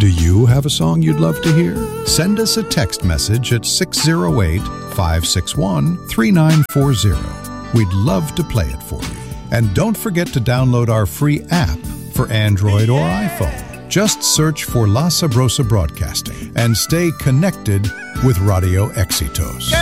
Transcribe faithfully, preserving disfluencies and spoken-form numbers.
Do you have a song you'd love to hear? Send us a text message at six oh eight, five six one, three nine four zero. We'd love to play it for you. And don't forget to download our free app for Android or iPhone. Just search for La Sabrosa Broadcasting and stay connected with Radio Éxitos.